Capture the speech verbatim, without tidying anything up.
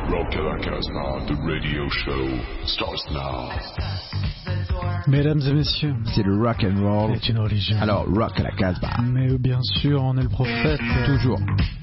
Rock à la Casbah, the radio show starts now. Mesdames et messieurs, c'est le rock and roll. C'est une religion. Alors rock à la Casbah. Mais bien sûr, on est le prophète. Toujours.